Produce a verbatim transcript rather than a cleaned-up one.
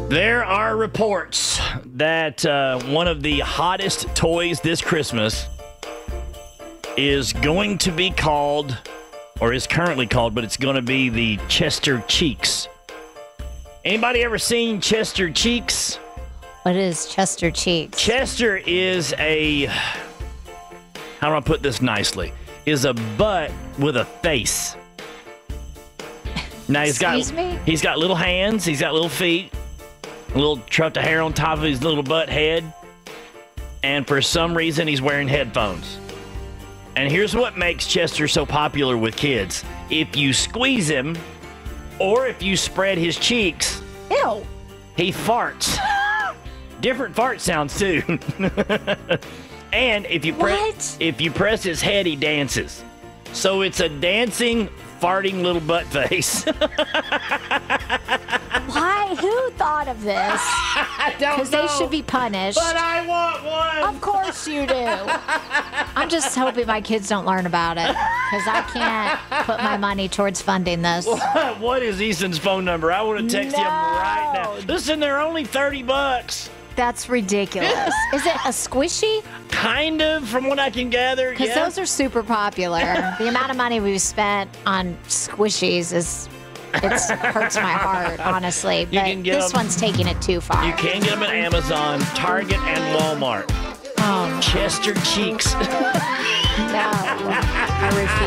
There are reports that uh, one of the hottest toys this Christmas is going to be called, or is currently called, but it's going to be the Chester Cheeks. Anybody ever seen Chester Cheeks? What is Chester Cheeks? Chester is a, how do I put this nicely, is a butt with a face. Now he's Excuse got me? he's got little hands, he's got little feet, a little tuft of hair on top of his little butt head, and for some reason he's wearing headphones. And here's what makes Chester so popular with kids. If you squeeze him, or if you spread his cheeks, Ew. he farts. Different fart sounds too. And if you press What? if you press his head, he dances. So it's a dancing, farting little butt face. Why? Who thought of this? I don't Because they should be punished. But I want one. Of course you do. I'm just hoping my kids don't learn about it because I can't put my money towards funding this. What is Easton's phone number? I want to text him right now. No. Listen, they're only thirty bucks. That's ridiculous. Is it a squishy? Kind of, from what I can gather. Because Yeah. those are super popular. The amount of money we've spent on squishies is it hurts my heart, honestly. But can get this them- one's taking it too far. You can get them at Amazon, Target, and Walmart. Oh, Chester Cheeks. no. I refuse.